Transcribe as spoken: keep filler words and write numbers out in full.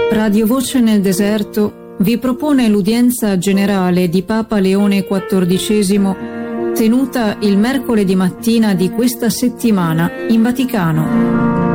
Radio Voce nel Deserto vi propone l'udienza generale di Papa Leone quattordicesimo tenuta il mercoledì mattina di questa settimana in Vaticano.